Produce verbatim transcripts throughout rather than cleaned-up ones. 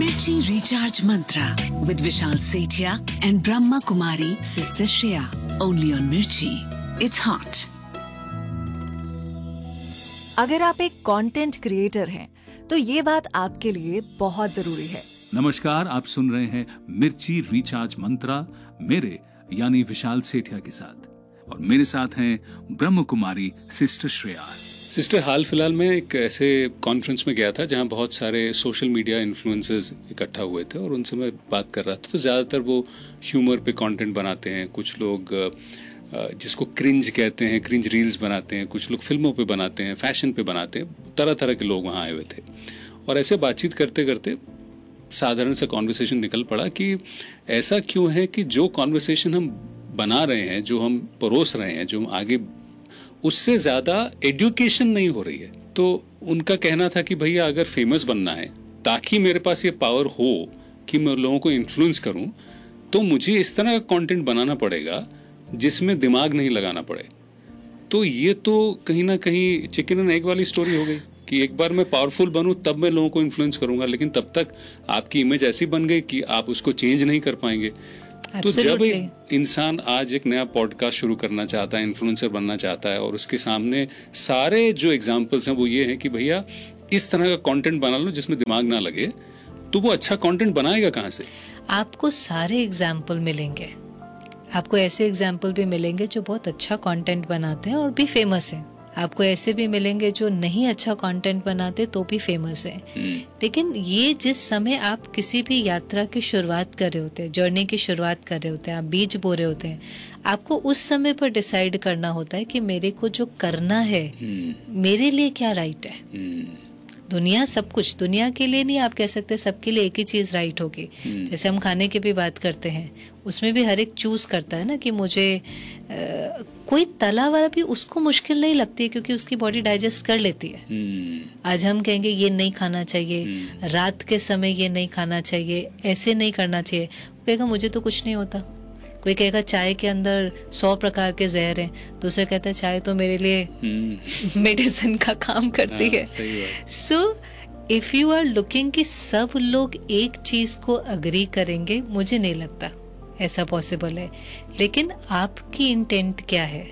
Mirchi Recharge Mantra with Vishal Sethia and Brahma Kumari Sister Shreya. Only on Mirchi. It's hot. अगर आप एक content creator हैं तो ये बात आपके लिए बहुत जरूरी है। नमस्कार, आप सुन रहे हैं मिर्ची रिचार्ज मंत्रा मेरे यानी विशाल सेठिया के साथ, और मेरे साथ हैं ब्रह्म कुमारी सिस्टर श्रेया। सिस्टर, हाल फिलहाल में एक ऐसे कॉन्फ्रेंस में गया था जहां बहुत सारे सोशल मीडिया इन्फ्लुएंसर्स इकट्ठा हुए थे और उनसे मैं बात कर रहा था। तो ज़्यादातर वो ह्यूमर पे कंटेंट बनाते हैं, कुछ लोग जिसको क्रिंज कहते हैं, क्रिंज रील्स बनाते हैं, कुछ लोग फिल्मों पे बनाते हैं, फैशन पे बनाते हैं, तरह तरह के लोग वहाँ आए हुए थे। और ऐसे बातचीत करते करते साधारण सा कॉन्वर्सेशन निकल पड़ा कि ऐसा क्यों है कि जो कॉन्वर्सेशन हम बना रहे हैं, जो हम परोस रहे हैं, जो हम आगे, उससे ज़्यादा एजुकेशन नहीं हो रही है। तो उनका कहना था कि भैया अगर फेमस बनना है, ताकि मेरे पास ये पावर हो कि मैं लोगों को इन्फ्लुएंस करूं, तो मुझे इस तरह का कंटेंट बनाना पड़ेगा जिसमें दिमाग नहीं लगाना पड़े। तो ये तो कहीं ना कहीं चिकन एंड एग वाली स्टोरी हो गई कि एक बार मैं पावरफुल बनूं तब मैं लोगों को इन्फ्लुएंस करूंगा, लेकिन तब तक आपकी इमेज ऐसी बन गई कि आप उसको चेंज नहीं कर पाएंगे। तो जब इंसान आज एक नया पॉडकास्ट शुरू करना चाहता है, इन्फ्लुएंसर बनना चाहता है, और उसके सामने सारे जो एग्जांपल्स हैं वो ये हैं कि भैया इस तरह का कंटेंट बना लो जिसमें दिमाग ना लगे, तो वो अच्छा कंटेंट बनाएगा कहाँ से? आपको सारे एग्जाम्पल मिलेंगे, आपको ऐसे एग्जाम्पल भी मिलेंगे जो बहुत अच्छा कंटेंट बनाते हैं और भी फेमस हैं। आपको ऐसे भी मिलेंगे जो नहीं अच्छा कंटेंट बनाते तो भी फेमस है। लेकिन ये जिस समय आप किसी भी यात्रा की शुरुआत कर रहे होते हैं, जर्नी की शुरुआत कर रहे होते हैं, आप बीज बो रहे होते हैं, आपको उस समय पर डिसाइड करना होता है कि मेरे को जो करना है मेरे लिए क्या राइट है। दुनिया सब कुछ, दुनिया के लिए नहीं आप कह सकते सबके लिए एक ही चीज राइट होगी। जैसे हम खाने की भी बात करते हैं, उसमें भी हर एक चूज करता है ना कि मुझे आ, कोई तला वाला भी उसको मुश्किल नहीं लगती है क्योंकि उसकी बॉडी डाइजेस्ट कर लेती है। आज हम कहेंगे ये नहीं खाना चाहिए, रात के समय ये नहीं खाना चाहिए, ऐसे नहीं करना चाहिए, वो कहेगा मुझे तो कुछ नहीं होता। कोई कहेगा चाय के अंदर सौ प्रकार के जहर हैं, दूसरा कहता है चाय तो मेरे लिए मेडिसिन का काम करती है। So if you are looking कि सब लोग एक चीज को अग्री करेंगे, मुझे नहीं लगता ऐसा पॉसिबल है। लेकिन आपकी इंटेंट क्या है?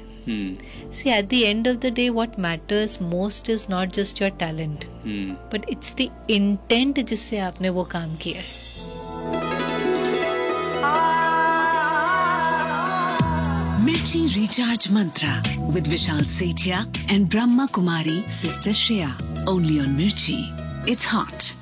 सी at the end of the day what matters most is not just your talent, but it's the intent जिससे आपने वो काम किया है। Mirchi Recharge Mantra with Vishal Sethia and Brahma Kumari Sister Shreya. Only on Mirchi. It's hot.